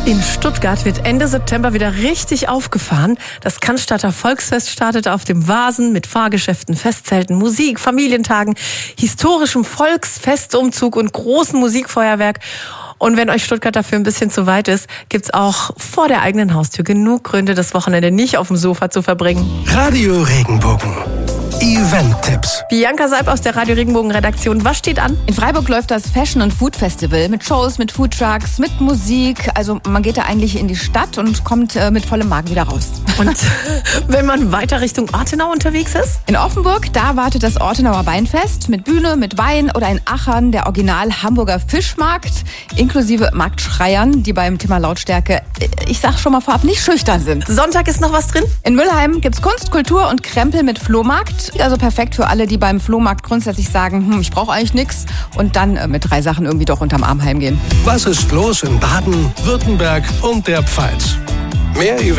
In Stuttgart wird Ende September wieder richtig aufgefahren. Das Cannstatter Volksfest startet auf dem Vasen mit Fahrgeschäften, Festzelten, Musik, Familientagen, historischem Volksfestumzug und großem Musikfeuerwerk. Und wenn euch Stuttgart dafür ein bisschen zu weit ist, gibt's auch vor der eigenen Haustür genug Gründe, das Wochenende nicht auf dem Sofa zu verbringen. Radio Regenbogen. Event-Tipps. Bianca Seib aus der Radio Regenbogen Redaktion. Was steht an? In Freiburg läuft das Fashion- und Food-Festival mit Shows, mit Foodtrucks, mit Musik. Also man geht da eigentlich in die Stadt und kommt mit vollem Magen wieder raus. Und wenn man weiter Richtung Ortenau unterwegs ist? In Offenburg, da wartet das Ortenauer Weinfest mit Bühne, mit Wein oder in Achern der Original Hamburger Fischmarkt inklusive Marktschreiern, die beim Thema Lautstärke, ich sag schon mal vorab, nicht schüchtern sind. Sonntag ist noch was drin? In Müllheim gibt's Kunst, Kultur und Krempel mit Flohmarkt. Also perfekt für alle, die beim Flohmarkt grundsätzlich sagen, ich brauche eigentlich nichts und dann mit 3 Sachen irgendwie doch unterm Arm heimgehen. Was ist los in Baden, Württemberg und der Pfalz? Mehr